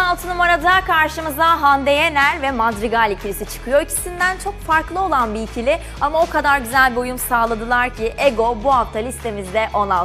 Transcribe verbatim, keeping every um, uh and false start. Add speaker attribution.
Speaker 1: altı numarada karşımıza Hande Yener ve Madrigal ikilisi çıkıyor. İkisinden çok farklı olan bir ikili ama o kadar güzel bir uyum sağladılar ki Ego bu hafta listemizde on altı.